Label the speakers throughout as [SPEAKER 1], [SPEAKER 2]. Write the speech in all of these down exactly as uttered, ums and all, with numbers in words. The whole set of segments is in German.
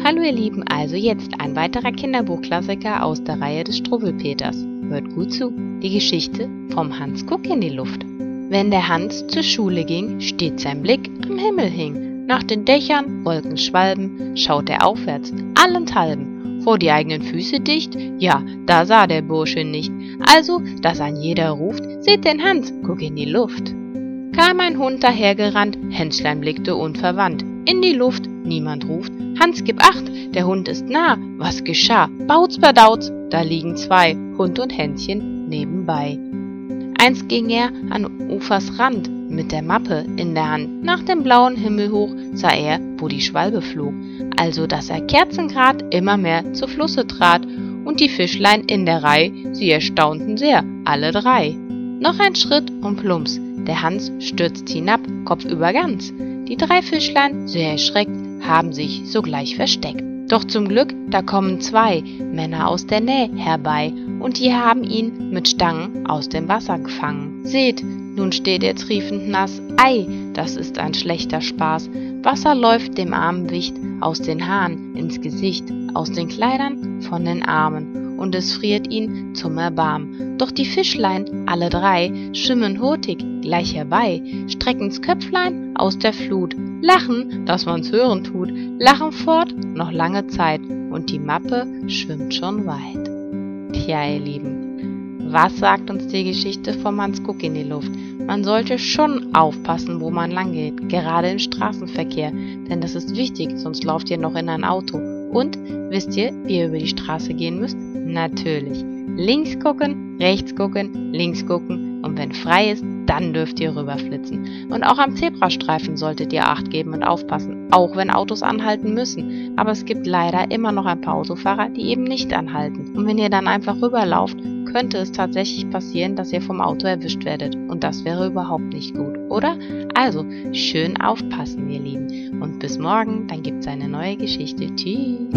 [SPEAKER 1] Hallo ihr Lieben, also jetzt ein weiterer Kinderbuchklassiker aus der Reihe des Struwwelpeters. Hört gut zu, die Geschichte vom Hans Guck in die Luft. Wenn der Hans zur Schule ging, stets sein Blick am Himmel hing. Nach den Dächern, Wolken, Schwalben, schaut er aufwärts, allenthalben. Vor die eigenen Füße dicht, ja, da sah der Bursche nicht. Also, dass ein jeder ruft, seht den Hans, guck in die Luft. Kam ein Hund dahergerannt, Hänschlein blickte unverwandt. In die Luft, niemand ruft, Hans, gib acht, der Hund ist nah. Was geschah? Bauz, Badauz, da liegen zwei, Hund und Hänschen nebenbei. Einst ging er an Ufers Rand, mit der Mappe in der Hand. Nach dem blauen Himmel hoch sah er, wo die Schwalbe flog. Also, dass er kerzengrad immer mehr zu Flusse trat. Und die Fischlein in der Reih, sie erstaunten sehr, alle drei. Noch ein Schritt und plumps, der Hans stürzt hinab, kopfüber ganz. Die drei Fischlein, sehr erschreckt, haben sich sogleich versteckt. Doch zum Glück, da kommen zwei Männer aus der Nähe herbei, und die haben ihn mit Stangen aus dem Wasser gefangen. Seht, nun steht er triefend nass, ei, das ist ein schlechter Spaß. Wasser läuft dem armen Wicht aus den Haaren ins Gesicht, aus den Kleidern, von den Armen, und es friert ihn zum Erbarmen. Doch die Fischlein, alle drei, schwimmen hurtig gleich herbei, strecken's Köpflein aus der Flut, lachen, dass man's hören tut, lachen fort noch lange Zeit, und die Mappe schwimmt schon weit. Tja, ihr Lieben, was sagt uns die Geschichte vom Hans Guck in die Luft? Man sollte schon aufpassen, wo man lang geht, gerade im Straßenverkehr, denn das ist wichtig, sonst lauft ihr noch in ein Auto. Und, wisst ihr, wie ihr über die Straße gehen müsst? Natürlich. Links gucken, rechts gucken, links gucken, und wenn frei ist, dann dürft ihr rüberflitzen. Und auch am Zebrastreifen solltet ihr Acht geben und aufpassen, auch wenn Autos anhalten müssen. Aber es gibt leider immer noch ein paar Autofahrer, die eben nicht anhalten. Und wenn ihr dann einfach rüberlauft, könnte es tatsächlich passieren, dass ihr vom Auto erwischt werdet. Und das wäre überhaupt nicht gut, oder? Also, schön aufpassen, ihr Lieben. Und bis morgen, dann gibt's eine neue Geschichte. Tschüss.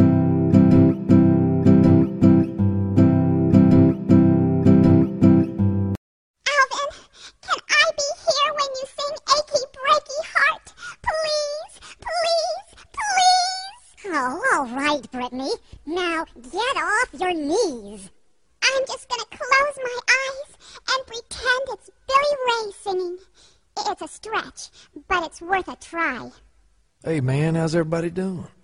[SPEAKER 2] Oh, all right, Brittany. Now get off your knees. I'm just gonna close my eyes and pretend it's Billy Ray singing. It's a stretch, but it's worth a try.
[SPEAKER 3] Hey, man, how's everybody doing?